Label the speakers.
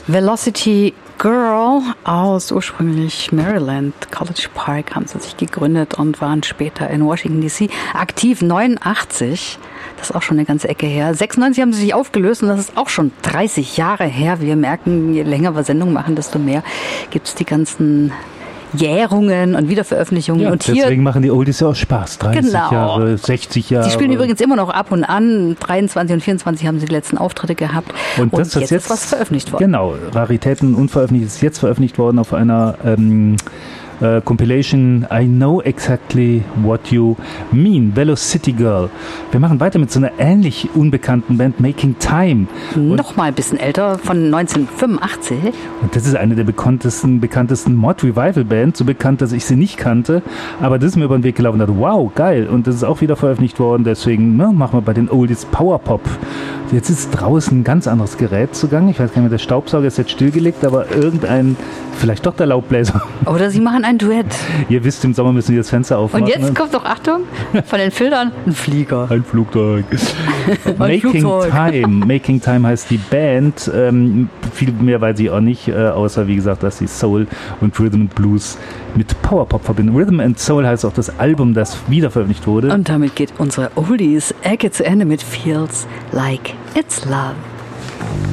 Speaker 1: Velocity Girl aus ursprünglich Maryland, College Park, haben sie sich gegründet und waren später in Washington D.C. aktiv, 89. Das ist auch schon eine ganze Ecke her. 96 haben sie sich aufgelöst und das ist auch schon 30 Jahre her. Wir merken, je länger wir Sendungen machen, desto mehr gibt es die ganzen Jährungen und Wiederveröffentlichungen.
Speaker 2: Ja,
Speaker 1: und hier,
Speaker 2: deswegen machen die Oldies ja auch Spaß. 30 Jahre, 60 Jahre.
Speaker 1: Die spielen übrigens immer noch ab und an. 23 und 24 haben sie die letzten Auftritte gehabt. Und
Speaker 2: das
Speaker 1: jetzt ist was veröffentlicht worden.
Speaker 2: Genau, Raritäten unveröffentlicht ist jetzt veröffentlicht worden auf einer Compilation I Know Exactly What You Mean, Velocity Girl. Wir machen weiter mit so einer ähnlich unbekannten Band, Making Time.
Speaker 1: Nochmal ein bisschen älter, von 1985.
Speaker 2: Und das ist eine der bekanntesten Mod Revival Bands, so bekannt, dass ich sie nicht kannte, aber das ist mir über den Weg gelaufen und dachte, wow, geil. Und das ist auch wieder veröffentlicht worden, deswegen machen wir bei den Oldies Power Pop. Jetzt ist draußen ein ganz anderes Gerät zugange. Ich weiß gar nicht mehr, der Staubsauger ist jetzt stillgelegt, aber vielleicht doch der Laubbläser.
Speaker 1: Oder sie machen ein Duett.
Speaker 2: Ihr wisst, im Sommer müssen die das Fenster aufmachen.
Speaker 1: Und jetzt kommt doch, Achtung, von den Filtern ein Flieger.
Speaker 2: Ein Flugzeug. Making Time heißt die Band. Viel mehr weiß ich auch nicht, außer wie gesagt, dass sie Soul und Rhythm and Blues mit Powerpop verbinden. Rhythm and Soul heißt auch das Album, das wieder veröffentlicht wurde.
Speaker 1: Und damit geht unsere Oldies-Ecke zu Ende mit Feels Like It's Love.